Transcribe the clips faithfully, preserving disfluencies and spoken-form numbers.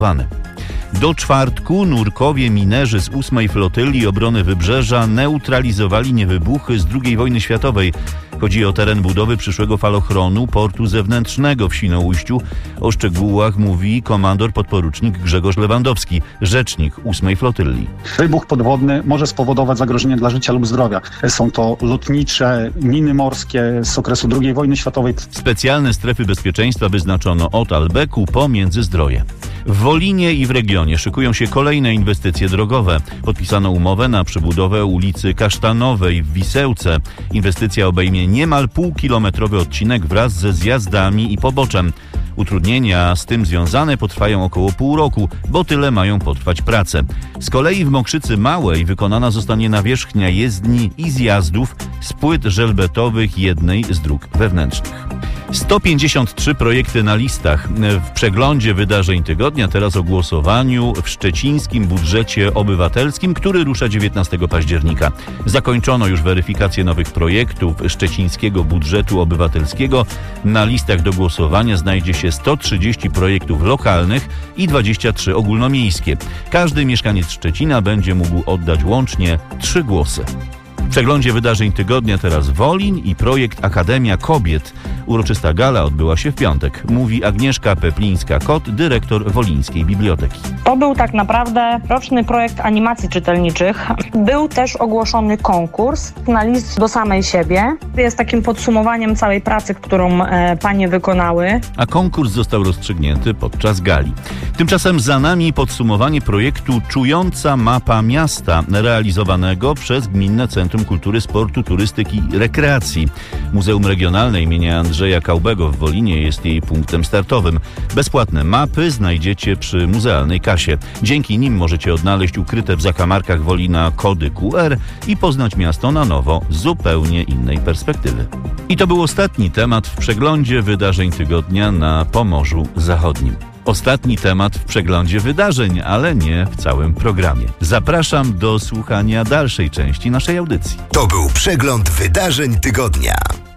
Do czwartku nurkowie minerzy z ósmej Flotyli Obrony Wybrzeża neutralizowali niewybuchy z drugiej wojny światowej. Chodzi o teren budowy przyszłego falochronu portu zewnętrznego w Świnoujściu. O szczegółach mówi komandor podporucznik Grzegorz Lewandowski, rzecznik ósmej Flotyli. Wybuch podwodny może spowodować zagrożenie dla życia lub zdrowia. Są to lotnicze, miny morskie z okresu drugiej wojny światowej. Specjalne strefy bezpieczeństwa wyznaczono od Albeku po Międzyzdroje. W Wolinie i w regionie szykują się kolejne inwestycje drogowe. Podpisano umowę na przebudowę ulicy Kasztanowej w Wisełce. Inwestycja obejmie niemal półkilometrowy odcinek wraz ze zjazdami i poboczem. Utrudnienia z tym związane potrwają około pół roku, bo tyle mają potrwać prace. Z kolei w Mokrzycy Małej wykonana zostanie nawierzchnia jezdni i zjazdów z płyt żelbetowych jednej z dróg wewnętrznych. sto pięćdziesiąt trzy projekty na listach. W przeglądzie wydarzeń tygodnia teraz o głosowaniu w szczecińskim budżecie obywatelskim, który rusza dziewiętnastego października. Zakończono już weryfikację nowych projektów szczecińskiego budżetu obywatelskiego. Na listach do głosowania znajdzie się sto trzydzieści projektów lokalnych i dwadzieścia trzy ogólnomiejskie. Każdy mieszkaniec Szczecina będzie mógł oddać łącznie trzy głosy. W przeglądzie wydarzeń tygodnia teraz Wolin i projekt Akademia Kobiet. Uroczysta gala odbyła się w piątek, mówi Agnieszka Peplińska-Kot, dyrektor Wolińskiej Biblioteki. To był tak naprawdę roczny projekt animacji czytelniczych. Był też ogłoszony konkurs na list do samej siebie. Jest takim podsumowaniem całej pracy, którą e, panie wykonały. A konkurs został rozstrzygnięty podczas gali. Tymczasem za nami podsumowanie projektu Czująca Mapa Miasta, realizowanego przez Gminne Centrum Kultury, Sportu, Turystyki i Rekreacji. Muzeum Regionalne imienia Andrzeja Kaubego w Wolinie jest jej punktem startowym. Bezpłatne mapy znajdziecie przy muzealnej kasie. Dzięki nim możecie odnaleźć ukryte w zakamarkach Wolina kody Q R i poznać miasto na nowo z zupełnie innej perspektywy. I to był ostatni temat w przeglądzie wydarzeń tygodnia na Pomorzu Zachodnim. Ostatni temat w przeglądzie wydarzeń, ale nie w całym programie. Zapraszam do słuchania dalszej części naszej audycji. To był przegląd wydarzeń tygodnia.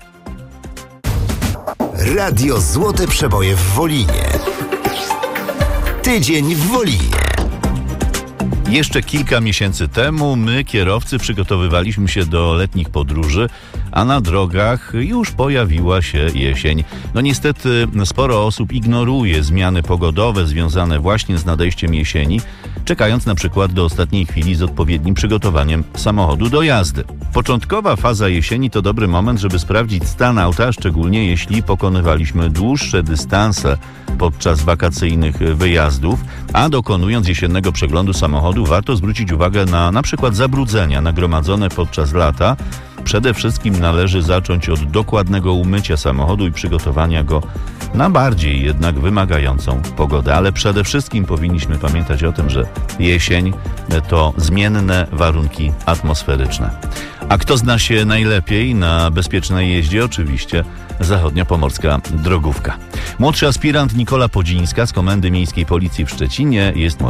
Radio Złote Przeboje w Wolinie. Tydzień w Wolinie. Jeszcze kilka miesięcy temu my, kierowcy, przygotowywaliśmy się do letnich podróży, a na drogach już pojawiła się jesień. No niestety sporo osób ignoruje zmiany pogodowe związane właśnie z nadejściem jesieni, czekając na przykład do ostatniej chwili z odpowiednim przygotowaniem samochodu do jazdy. Początkowa faza jesieni to dobry moment, żeby sprawdzić stan auta, szczególnie jeśli pokonywaliśmy dłuższe dystanse podczas wakacyjnych wyjazdów, a dokonując jesiennego przeglądu samochodu warto zwrócić uwagę na na przykład zabrudzenia nagromadzone podczas lata. Przede wszystkim należy zacząć od dokładnego umycia samochodu i przygotowania go na bardziej jednak wymagającą pogodę. Ale przede wszystkim powinniśmy pamiętać o tym, że jesień to zmienne warunki atmosferyczne. A kto zna się najlepiej na bezpiecznej jeździe? Oczywiście Zachodniopomorska Drogówka. Młodszy aspirant Nikola Podzińska z Komendy Miejskiej Policji w Szczecinie jest moim